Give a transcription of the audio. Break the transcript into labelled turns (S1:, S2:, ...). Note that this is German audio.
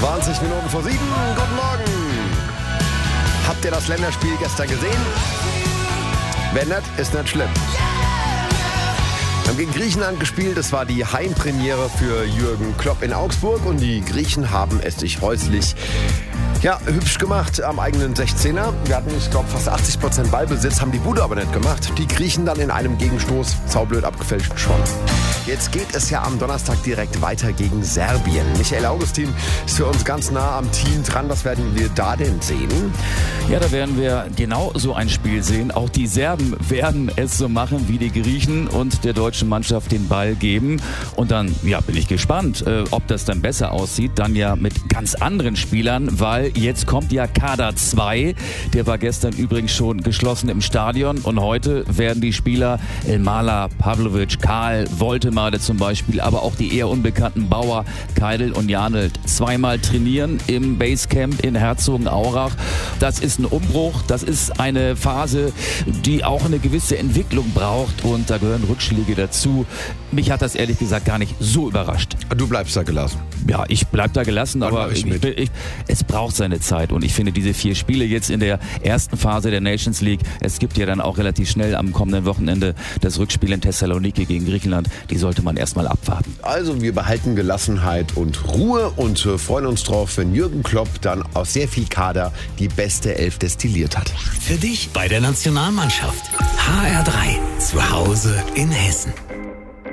S1: 20 Minuten vor 7. Guten Morgen. Habt ihr das Länderspiel gestern gesehen? Wenn nicht, ist nicht schlimm. Wir haben gegen Griechenland gespielt. Das war die Heimpremiere für Jürgen Klopp in Augsburg. Und die Griechen haben es sich häuslich hübsch gemacht am eigenen 16er. Wir hatten, ich glaube, fast 80% Ballbesitz, haben die Bude aber nicht gemacht. Die Griechen dann in einem Gegenstoß saublöd abgefälscht schon. Jetzt geht es ja am Donnerstag direkt weiter gegen Serbien. Michael Augustin ist für uns ganz nah am Team dran. Was werden wir da denn sehen?
S2: Ja, da werden wir genau so ein Spiel sehen. Auch die Serben werden es so machen wie die Griechen und der deutschen Mannschaft den Ball geben. Und dann, bin ich gespannt, ob das dann besser aussieht. Dann ja mit ganz anderen Spielern, weil jetzt kommt ja Kader 2. Der war gestern übrigens schon geschlossen im Stadion. Und heute werden die Spieler Elmala, Pavlovic, Karl, Woltemade zum Beispiel, aber auch die eher unbekannten Bauer, Keidel und Janelt zweimal trainieren im Basecamp in Herzogenaurach. Das ist ein Umbruch, das ist eine Phase, die auch eine gewisse Entwicklung braucht und da gehören Rückschläge dazu. Mich hat das ehrlich gesagt gar nicht so überrascht.
S1: Du bleibst da gelassen.
S2: Ja, ich bleib da gelassen, aber es braucht seine Zeit und ich finde diese 4 Spiele jetzt in der ersten Phase der Nations League, es gibt ja dann auch relativ schnell am kommenden Wochenende das Rückspiel in Thessaloniki gegen Griechenland, die sollte man erstmal abwarten.
S1: Also wir behalten Gelassenheit und Ruhe und freuen uns drauf, wenn Jürgen Klopp dann aus sehr viel Kader die beste Elf destilliert hat.
S3: Für dich bei der Nationalmannschaft. HR3, zu Hause in Hessen.